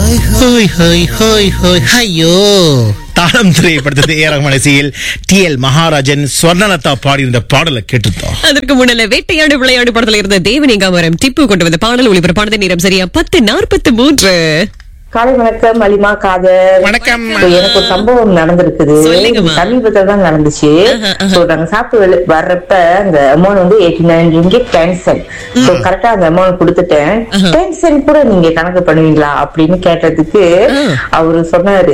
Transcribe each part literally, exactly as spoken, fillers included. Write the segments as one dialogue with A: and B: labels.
A: ஹோய் ஹோய் ஹோய் ஹோய் ஐயோ. தாளம் திரைப்படத்தை ஏ ரஹ்மான் இசையில் டி எல் மகாராஜன் ஸ்வர்ணலதா பாடியிருந்த பாடலை கேட்டுட்டோம்.
B: அதற்கு முன்னால வேட்டையாடு விளையாடு படத்துல இருந்த தேவனிகாமரம் டிப்பு கொண்டு வந்த பாடல் ஒளிபரப்பானது. நேரம் சரியா பத்து நாற்பத்தி மூன்று.
C: காலை வணக்கம் மலிமா காதர்.
A: வணக்கம்.
C: எனக்கு ஒரு சம்பவம் நடந்திருக்குது, சமீபத்துல தான் நடந்துச்சு. சோ நாங்க சாப்பிட்டு வர்றப்ப அந்த அமௌண்ட் வந்து eighty nine ringgit ten send. So கரெக்டா அந்த அமௌண்ட் கொடுத்துட்டேன். டென் சென்ட் கூட நீங்க கணக்கு பண்ணுவீங்களா அப்படின்னு கேட்டதுக்கு அவரு சொன்னாரு,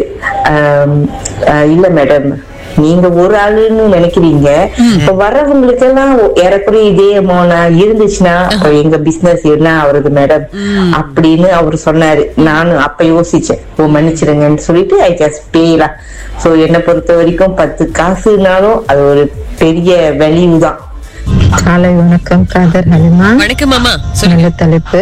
C: இல்ல மேடம், நீங்க ஒரு ஆளுன்னு நினைக்கிறீங்க, இப்ப வர்றவங்களுக்கு எல்லாம் ஏறக்குறைய இதே அமௌண்ட் இருந்துச்சுன்னா எங்க பிசினஸ் என்ன ஆகுறது மேடம் அப்படின்னு அவரு சொன்னாரு. நானும் அப்ப யோசிச்சேன், ஓ மன்னிச்சிருங்கன்னு சொல்லிட்டு ஐ ஜஸ்ட் பேலா. சோ என்னை பொறுத்த வரைக்கும் பத்து காசுனாலும் அது ஒரு பெரிய வேல்யூ தான்.
D: காலை வணக்கம் காதர் ஹலிமா.
B: வணக்கம் மாமா.
D: நல்ல தலைப்பு.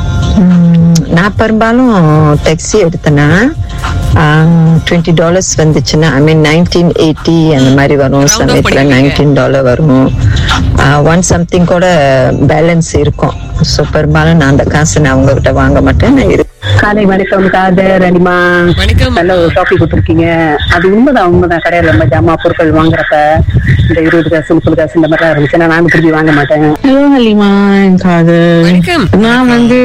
D: நான் பெரும்பாலும் டாக்ஸி எடுத்தேன்னா டுவெண்ட்டி டாலர்ஸ் வந்துச்சுன்னா ஐ மீன் நைன்டீன் எயிட்டி அந்த மாதிரி வரும். சமயத்துல நைன்டீன் டாலர் வரும். ஒன் சம்திங் கூட பேலன்ஸ் இருக்கும். ஸோ பெரும்பாலும் நான் அந்த காசு நான் உங்ககிட்ட வாங்க மாட்டேன். நான் இருக்கு.
E: காலை வணக்கம் காதர் அனிமா. நல்ல ஒரு டாபிக் கொடுத்துருக்கீங்க. அது உண்மைதான் உண்மைதான். கடையில நம்ம ஜாமா பொருட்கள் வாங்குறப்ப இந்த இருபது காசு முப்பது காசு இந்த மாதிரிலாம் இருந்துச்சுன்னா நான் திருப்பி வாங்க மாட்டேன்.
D: ஹலோ ஹலிமா காதர். நான் வந்து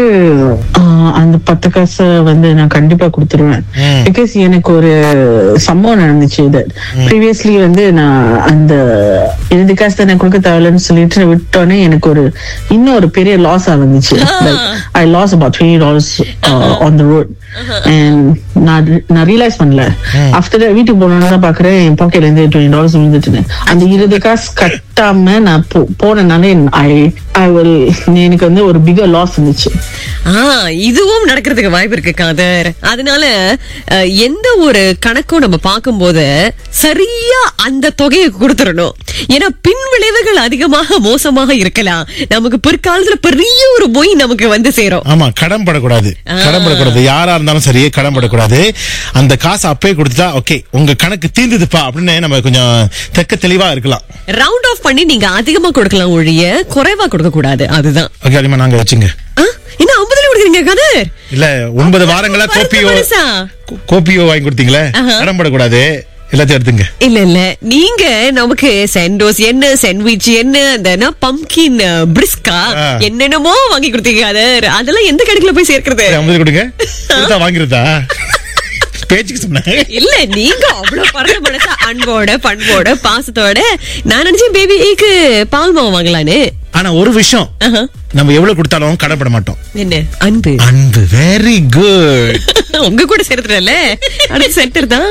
D: அந்த பத்து காசு வந்து நான் கண்டிப்பா கொடுத்துருவேன். பிகாஸ் எனக்கு ஒரு சம்பவம் நடந்துச்சு. இது ப்ரீவியஸ்லி வந்து நான் அந்த இருபது காசு தான் கொடுக்க தேவையில்லைன்னு சொல்லிட்டு விட்டோன்னே எனக்கு ஒரு இன்னும் ஒரு பெரிய loss ஆகுந்துச்சு. I loss about twenty dollars on the road. And நான் நான் ரியலைஸ் பண்ணல. ஆஃப்டர் வீட்டுக்கு போனோம்னா பாக்குறேன் என் பாக்கெட்ல இருந்து டுவெண்ட்டி டாலர்ஸ் விழுந்துட்டு. அந்த இருபது காசு கட்டாம நான் போனனால ஐ ஐ வில் எனக்கு வந்து ஒரு பிகர் லாஸ் இருந்துச்சு.
B: ஆஹ் இதுவும் நடக்கிறதுக்கு வாய்ப்பு இருக்கு காதர். அதனால எந்த ஒரு கணக்கும் நம்ம பார்க்கும்போது சரியா அந்த தொகையை கொடுத்துடணும். ஏன்னா பின் விளைவுகள் அதிகமாக மோசமாக இருக்கலாம். நமக்கு பிற்காலத்துல பெரிய ஒரு பொய் நமக்கு வந்து சேரும்.
A: ஆமா, கடன் படக்கூடாது. கடன் படக்கூடாது. யாரா இருந்தாலும் சரியே கடன் படக்கூடாது. அந்த காசு அப்பே கொடுத்துட்டா ஓகே உங்க கணக்கு தீர்ந்துதுப்பா அப்படின்னு நம்ம கொஞ்சம் தெக்க தெளிவா இருக்கலாம்.
B: ரவுண்ட் ஆஃப் பண்ணி நீங்க அதிகமா கொடுக்கலாம் ஒழிய குறைவா கொடுக்க கூடாது. அதுதான்.
A: ஓகே அதிகமா நாங்க வச்சுங்க.
B: என்ன ஐம்பதுல கொடுக்குறீங்க கதர்?
A: இல்ல ஒன்பது வாரங்களா கோப்பியோ கோப்பியோ வாங்கி கொடுத்தீங்களே, கடன் படக்கூடாது. எல்லாத்தையும் எடுத்துங்க. இல்ல இல்ல நீங்க நமக்கு சாண்டோஸ் என்ன, சாண்ட்விச் என்ன, அந்த பம்கின் பிரிஸ்கா என்னென்னமோ வாங்கி கொடுத்தீங்க. அதெல்லாம் எந்த கடைக்குள்ள போய் சேர்க்கிறது? ஐம்பது கொடுங்க வாங்கிருதா பேச்சுக்கு சொன்னேன். இல்ல நீங்க அவ்வளவு பரந்த மனச அன்போட பண்போட பாசத்தோட நான் நினைச்சேன் பேபிக்கு பால் மாவு வாங்கலான்னு. ஆனா ஒரு விஷயம், நம்ம எவ்வளவு கொடுத்தாலும் கடன்பட மாட்டோம். என்ன? அன்பு. அன்பு. Very good. உங்க கூட சேர்த்துட்டல அடுத்த சென்டர் தான்.